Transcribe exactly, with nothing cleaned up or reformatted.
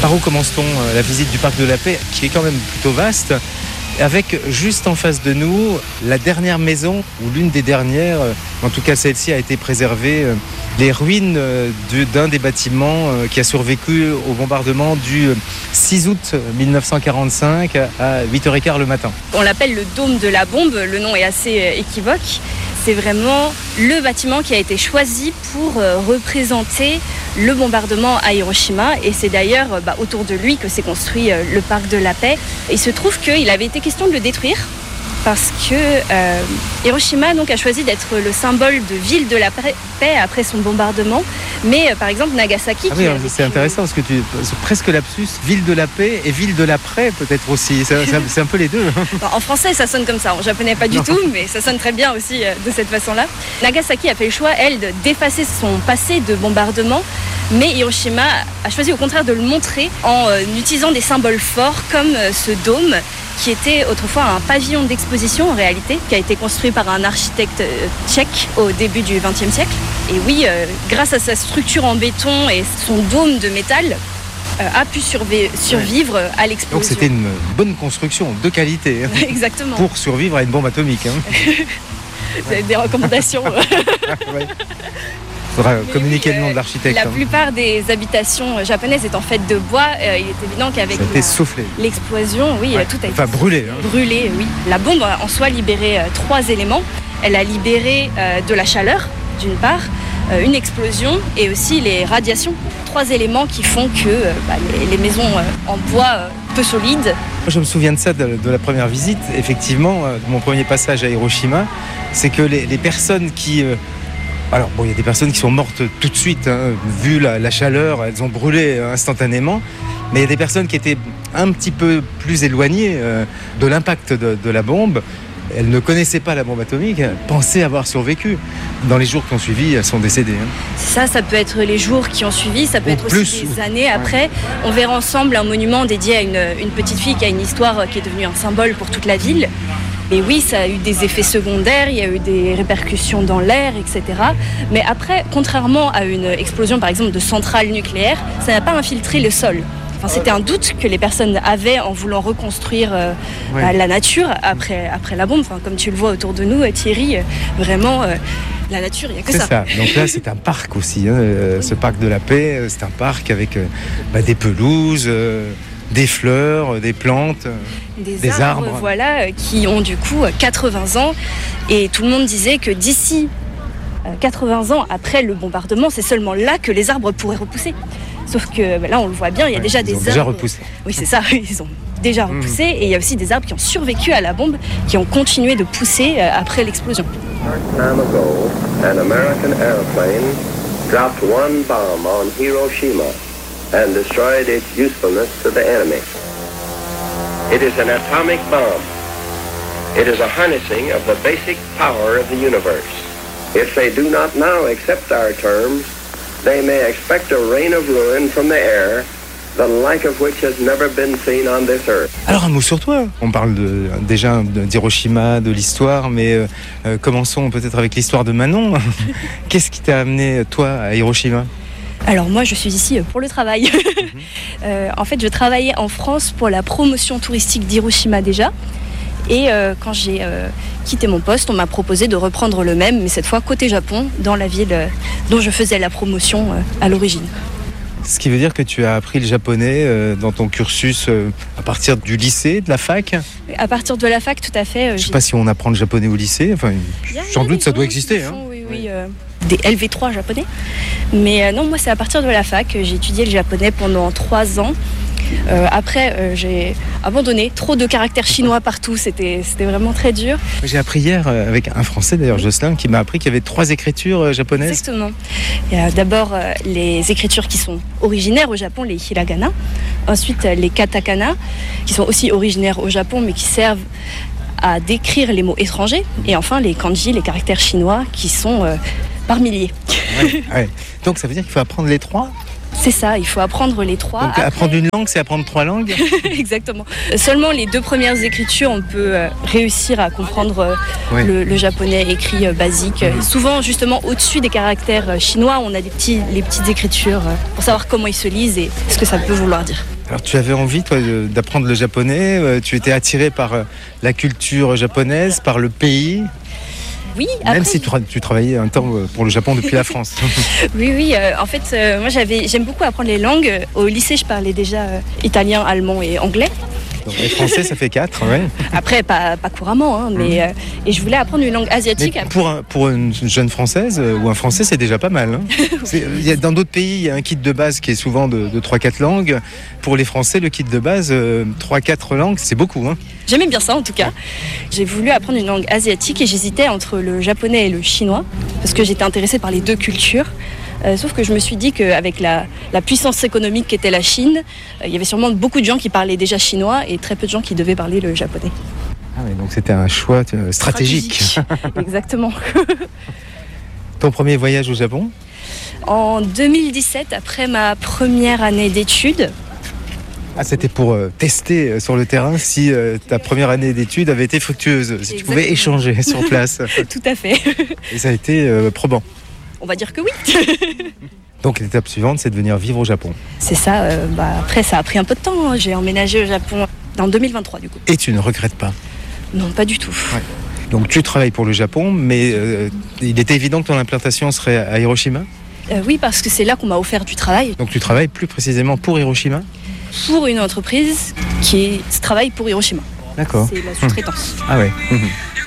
Par où commence-t-on la visite du Parc de la Paix, qui est quand même plutôt vaste, avec juste en face de nous la dernière maison, ou l'une des dernières, en tout cas celle-ci a été préservée, les ruines de, d'un des bâtiments qui a survécu au bombardement du six août mille neuf cent quarante-cinq à huit heures quinze le matin. On l'appelle le dôme de la bombe, le nom est assez équivoque. C'est vraiment le bâtiment qui a été choisi pour représenter le bombardement à Hiroshima, et c'est d'ailleurs bah, autour de lui que s'est construit le Parc de la Paix. Il se trouve qu'il avait été question de le détruire parce que euh, Hiroshima donc, a choisi d'être le symbole de ville de la paix après son bombardement, mais euh, par exemple Nagasaki... Ah oui, qui c'est intéressant parce que tu c'est presque lapsus, ville de la paix et ville de l'après peut-être aussi, c'est, c'est, c'est un peu les deux. En français ça sonne comme ça, en japonais pas du non. tout, mais ça sonne très bien aussi euh, de cette façon-là. Nagasaki a fait le choix, elle, d'effacer son passé de bombardement, mais Hiroshima a choisi au contraire de le montrer en euh, utilisant des symboles forts comme euh, ce dôme, qui était autrefois un pavillon d'exposition en réalité, qui a été construit par un architecte euh, tchèque au début du vingtième siècle. Et oui, euh, grâce à sa structure en béton et son dôme de métal, euh, a pu surv- survivre ouais. à l'explosion. Donc c'était une bonne construction de qualité. Exactement. Pour survivre à une bombe atomique. Hein. Vous avez des recommandations. ouais. Il faudra Mais communiquer oui, euh, le nom de l'architecte. La hein. plupart des habitations japonaises étant faites de bois, euh, il est évident qu'avec Ça a été soufflé. l'explosion, oui, ouais. tout a été enfin, brûlé. Hein. brûlé. Oui. La bombe en soi libérait euh, trois éléments. Elle a libéré euh, de la chaleur, d'une part, euh, une explosion et aussi les radiations. Trois éléments qui font que euh, bah, les, les maisons euh, en bois euh, peu solides. Moi, je me souviens de ça, de, de la première visite. Effectivement, euh, de mon premier passage à Hiroshima, c'est que les, les personnes qui... Euh, Alors bon, il y a des personnes qui sont mortes tout de suite, hein, vu la, la chaleur, elles ont brûlé instantanément. Mais il y a des personnes qui étaient un petit peu plus éloignées euh, de l'impact de, de la bombe. Elles ne connaissaient pas la bombe atomique, pensaient avoir survécu. Dans les jours qui ont suivi, elles sont décédées. Hein. Ça, ça peut être les jours qui ont suivi, ça peut Ou être plus, aussi des ou... années après. Ouais. On verra ensemble un monument dédié à une, une petite fille qui a une histoire qui est devenue un symbole pour toute la ville. Et oui, ça a eu des effets secondaires, il y a eu des répercussions dans l'air, et cetera. Mais après, contrairement à une explosion, par exemple, de centrale nucléaire, ça n'a pas infiltré le sol. Enfin, c'était un doute que les personnes avaient en voulant reconstruire euh, ouais. bah, la nature après, après la bombe. Enfin, comme tu le vois autour de nous, Thierry, vraiment, euh, la nature, il n'y a que c'est ça. ça. Donc là, c'est un parc aussi. Hein, euh, ce parc de la paix, c'est un parc avec euh, bah, des pelouses... Euh... des fleurs, des plantes, des, des arbres, arbres. Voilà, qui ont du coup quatre-vingts ans. Et tout le monde disait que d'ici quatre-vingts ans, après le bombardement, c'est seulement là que les arbres pourraient repousser. Sauf que là, on le voit bien, il y a ouais, déjà ils des ont arbres. Déjà repoussé. Oui, c'est ça, ils ont déjà repoussé. Mmh. Et il y a aussi des arbres qui ont survécu à la bombe, qui ont continué de pousser après l'explosion. Time ago, an American airplane dropped one bomb on Hiroshima and destroyed its usefulness to the enemy. It is an atomic bomb. It is a harnessing of the basic power of the universe. If they do not now accept our terms, they may expect a rain of ruin from the air, the like of which has never been seen on this earth. Alors un mot sur toi. On parle de, déjà d'Hiroshima, de l'histoire, mais euh, commençons peut-être avec l'histoire de Manon. Qu'est-ce qui t'a amené, toi, à Hiroshima ? Alors moi, je suis ici pour le travail. Mm-hmm. euh, en fait, je travaillais en France pour la promotion touristique d'Hiroshima déjà. Et euh, quand j'ai euh, quitté mon poste, on m'a proposé de reprendre le même, mais cette fois côté Japon, dans la ville euh, dont je faisais la promotion euh, à l'origine. Ce qui veut dire que tu as appris le japonais euh, dans ton cursus euh, à partir du lycée, de la fac ? À partir de la fac, tout à fait. Euh, je ne sais j'ai... pas si on apprend le japonais au lycée. Enfin, sans doute, ça doit exister. Font, hein. Oui, oui. Euh, des L V trois japonais. Mais euh, non, moi, c'est à partir de la fac. J'ai étudié le japonais pendant trois ans. Euh, après, euh, j'ai abandonné. Trop de caractères chinois partout, c'était, c'était vraiment très dur. J'ai appris hier, euh, avec un Français d'ailleurs, Jocelyn, qui m'a appris qu'il y avait trois écritures euh, japonaises. Exactement. Il y a d'abord euh, les écritures qui sont originaires au Japon, les hiragana. Ensuite, euh, les katakana, qui sont aussi originaires au Japon, mais qui servent à décrire les mots étrangers. Et enfin, les kanji, les caractères chinois, qui sont euh, par milliers. Ouais, ouais. Donc ça veut dire qu'il faut apprendre les trois ? C'est ça, il faut apprendre les trois. Donc Après... apprendre une langue, c'est apprendre trois langues ? Exactement. Seulement les deux premières écritures, on peut euh, réussir à comprendre euh, ouais. le, le japonais écrit euh, basique. Mmh. Souvent, justement, au-dessus des caractères euh, chinois, on a des petits, les petites écritures euh, pour savoir comment ils se lisent et ce que ça peut vouloir dire. Alors tu avais envie, toi, d'apprendre le japonais, tu étais attiré par la culture japonaise, par le pays. Oui, Même après, si tu, tu travaillais un temps pour le Japon depuis la France. Oui, oui. Euh, en fait, euh, moi, j'avais, j'aime beaucoup apprendre les langues. Au lycée, je parlais déjà euh, italien, allemand et anglais. Donc, les français, ça fait quatre, ouais. Après, pas, pas couramment, hein, mais euh, et je voulais apprendre une langue asiatique. Mais pour, un, pour une jeune française euh, ou un français, c'est déjà pas mal. Hein. C'est, il y a, dans d'autres pays, il y a un kit de base qui est souvent de, de trois quatre langues. Pour les Français, le kit de base, euh, trois quatre langues, c'est beaucoup. Hein. J'aimais bien ça, en tout cas. J'ai voulu apprendre une langue asiatique et j'hésitais entre le japonais et le chinois parce que j'étais intéressée par les deux cultures. Euh, sauf que je me suis dit qu'avec la, la puissance économique qu'était la Chine, euh, il y avait sûrement beaucoup de gens qui parlaient déjà chinois et très peu de gens qui devaient parler le japonais. Ah oui, donc c'était un choix euh, stratégique. stratégique. Exactement. Ton premier voyage au Japon ? En deux mille dix-sept, après ma première année d'études. Ah, c'était pour euh, tester euh, sur le terrain si euh, ta première année d'études avait été fructueuse, si Exactement. Tu pouvais échanger sur place. Tout à fait. Et ça a été euh, probant. On va dire que oui. Donc l'étape suivante, c'est de venir vivre au Japon. C'est ça. Euh, bah, après, ça a pris un peu de temps. Hein. J'ai emménagé au Japon en deux mille vingt-trois, du coup. Et tu ne regrettes pas ? Non, pas du tout. Ouais. Donc tu travailles pour le Japon, mais euh, il était évident que ton implantation serait à Hiroshima ? euh, Oui, parce que c'est là qu'on m'a offert du travail. Donc tu travailles plus précisément pour Hiroshima ? Pour une entreprise qui est, travaille pour Hiroshima. D'accord. C'est la sous-traitance. Ah ouais.